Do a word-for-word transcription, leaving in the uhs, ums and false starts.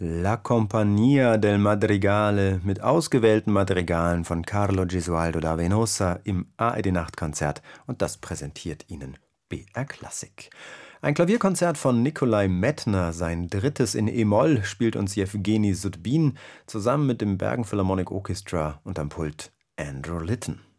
La Compagnia del Madrigale mit ausgewählten Madrigalen von Carlo Gesualdo da Venosa im A R D-Nachtkonzert, und das präsentiert Ihnen B R Klassik. Ein Klavierkonzert von Nikolai Medtner, sein drittes in e-Moll, spielt uns Jewgeni Sudbin zusammen mit dem Bergen Philharmonic Orchestra und am Pult Andrew Litton.